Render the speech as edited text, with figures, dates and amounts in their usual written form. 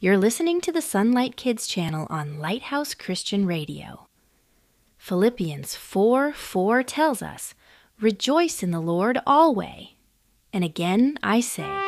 You're listening to the Sunlight Kids channel on Lighthouse Christian Radio. Philippians 4:4 tells us, "Rejoice in the Lord always." And again I say,